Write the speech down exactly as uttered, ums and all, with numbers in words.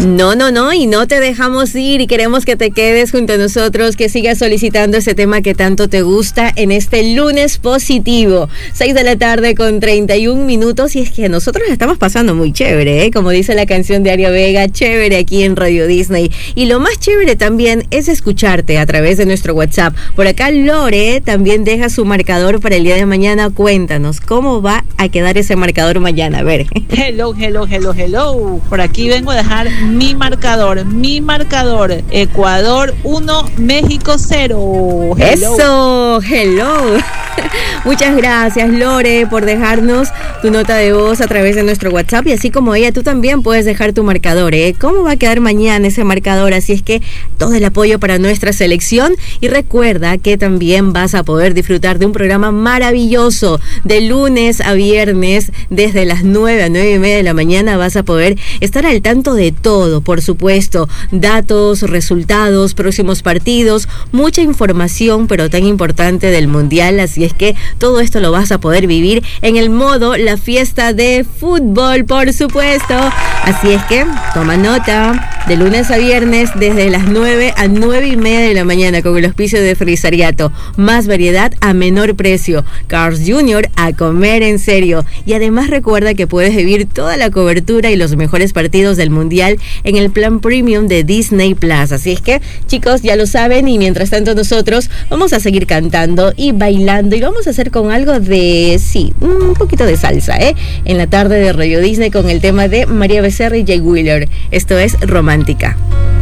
No, no, no, y no te dejamos ir y queremos que te quedes junto a nosotros, que sigas solicitando ese tema que tanto te gusta en este lunes positivo. seis de la tarde con treinta y un minutos, y es que nosotros la estamos pasando muy chévere, ¿eh? Como dice la canción de Aria Vega, chévere aquí en Radio Disney. Y lo más chévere también es escucharte a través de nuestro WhatsApp. Por acá Lore también deja su marcador para el día de mañana. Cuéntanos, ¿cómo va a quedar ese marcador mañana? A ver. Hello, hello, hello, hello. Por aquí vengo a dejar mi marcador, mi marcador. Ecuador uno, México cero. Hello. Eso, hello. Muchas gracias, Lore, por dejarnos tu nota de voz a través de nuestro WhatsApp, y así como ella, tú también puedes dejar tu marcador, ¿eh? ¿Cómo va a quedar mañana ese marcador? Así es que todo el apoyo para nuestra selección, y recuerda que también vas a poder disfrutar de un programa maravilloso de lunes a viernes, desde las nueve a nueve y media de la mañana. Vas a poder estar al tanto de todo, por supuesto, datos, resultados, próximos partidos, mucha información, pero tan importante del Mundial. Así es que todo esto lo vas a poder vivir en el modo La Fiesta de Fútbol, por supuesto. Así es que toma nota, de lunes a viernes desde las nueve a nueve y media de la mañana, con el auspicio de Frisariato. Más variedad a menor precio. Cars junior, a comer en serio. Y además recuerda que puedes vivir toda la cobertura y los mejores partidos del Mundial en el plan premium de Disney Plus. Así es que, chicos, ya lo saben, y mientras tanto nosotros vamos a seguir cantando y bailando, y lo vamos a hacer con algo de, sí, un poquito de salsa, ¿eh? En la tarde de Radio Disney, con el tema de María Becerra y Jay Wheeler. Esto es Romántica.